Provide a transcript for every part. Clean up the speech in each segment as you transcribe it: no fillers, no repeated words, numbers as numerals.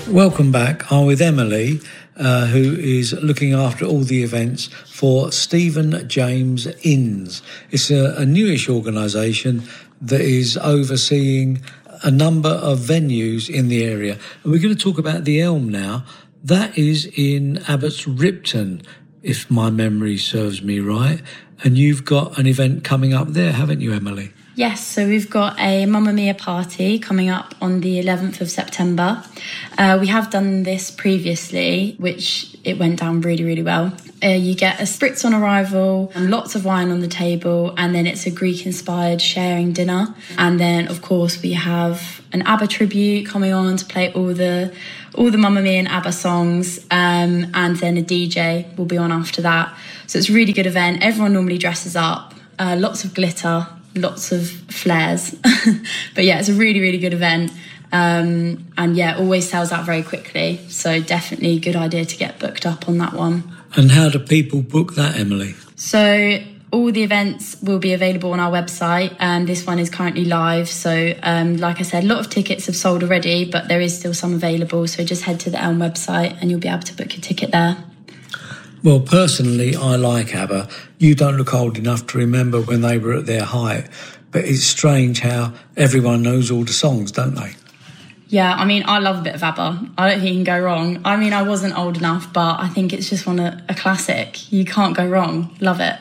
Welcome back. I'm with Emily, who is looking after all the events for Stephen James Inns. It's a newish organisation that is overseeing a number of venues in the area. And we're going to talk about the Elm now. That is in Abbots Ripton, if my memory serves me right. And you've got an event coming up there, haven't you, Emily? Yes, so we've got a Mamma Mia party coming up on the 11th of September. We have done this previously, which it went down really, really well. You get a spritz on arrival, and lots of wine on the table, and then it's a Greek-inspired sharing dinner. And then, of course, we have an ABBA tribute coming on to play all the Mamma Mia and ABBA songs, and then a DJ will be on after that. So it's a really good event. Everyone normally dresses up, lots of glitter, lots of flares. But yeah, it's a really, really good event. And yeah, always sells out very quickly. So definitely a good idea to get booked up on that one. And how do people book that, Emily? So all the events will be available on our website, and this one is currently live. So like I said, a lot of tickets have sold already, but there is still some available. So just head to the Elm website and you'll be able to book your ticket there. Well, personally, I like ABBA. You don't look old enough to remember when they were at their height, but it's strange how everyone knows all the songs, don't they? Yeah, I mean, I love a bit of ABBA. I don't think you can go wrong. I mean, I wasn't old enough, but I think it's just a classic. You can't go wrong. Love it.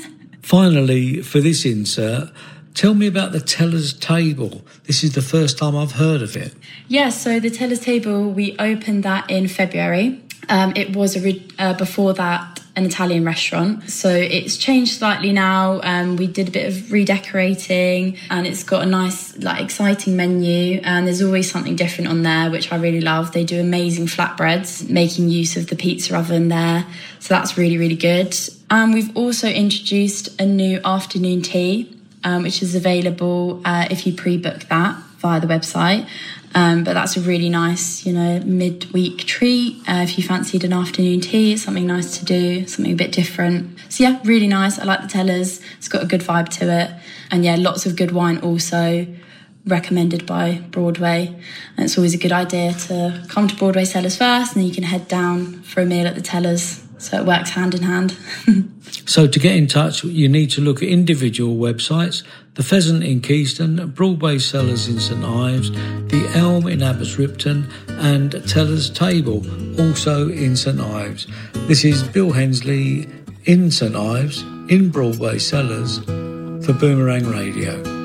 Finally, for this insert, tell me about the Teller's Table. This is the first time I've heard of it. Yeah, so the Teller's Table, we opened that in February. It was before that an Italian restaurant, so it's changed slightly now. We did a bit of redecorating, and it's got a nice, exciting menu, and there's always something different on there, which I really love. They do amazing flatbreads, making use of the pizza oven there, so that's really, really good. And we've also introduced a new afternoon tea, which is available if you pre-book that via the website. But that's a really nice, midweek treat. If you fancied an afternoon tea, it's something nice to do, something a bit different. So yeah, really nice. I like the Tellers. It's got a good vibe to it. And yeah, lots of good wine also, recommended by Broadway. And it's always a good idea to come to Broadway Cellars first, and then you can head down for a meal at the Tellers. So it works hand in hand. So to get in touch, you need to look at individual websites: the Pheasant in Keyston, Broadway Cellars in St Ives, the Elm in Abbots Ripton, and Teller's Table, also in St Ives. This is Bill Hensley in St Ives, in Broadway Cellars, for Boomerang Radio.